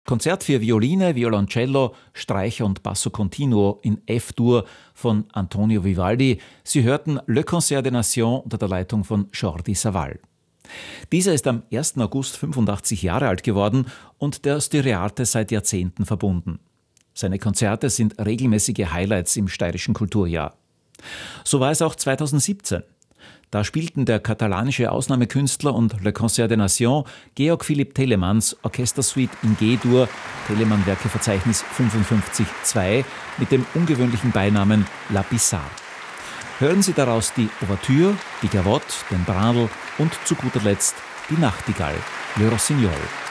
Konzert für Violine, Violoncello, Streicher und Basso Continuo in F-Dur von Antonio Vivaldi. Sie hörten Le Concert des Nations unter der Leitung von Jordi Savall. Dieser ist am 1. August 85 Jahre alt geworden und der Styriarte seit Jahrzehnten verbunden. Seine Konzerte sind regelmäßige Highlights im steirischen Kulturjahr. So war es auch 2017. Da spielten der katalanische Ausnahmekünstler und Le Concert des Nations Georg Philipp Telemanns Orchestersuite in G-Dur, Telemann-Werkeverzeichnis 55.2, mit dem ungewöhnlichen Beinamen La Bizarre. Hören Sie daraus die Ouvertüre, die Gavotte, den Brandl und zu guter Letzt die Nachtigall, Le Rossignol.